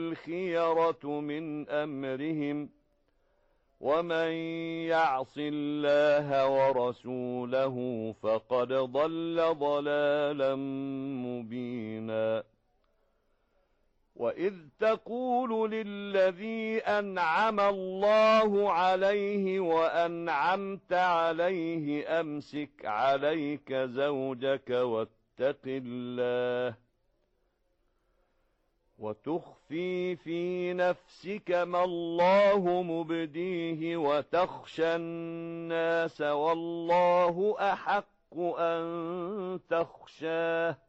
الخيرة من أمرهم ومن يعص الله ورسوله فقد ضل ضلالا مبينا وإذ تقول للذي أنعم الله عليه وأنعمت عليه أمسك عليك زوجك واتق الله وتخفي في نفسك ما الله مبديه وتخشى الناس والله أحق أن تخشاه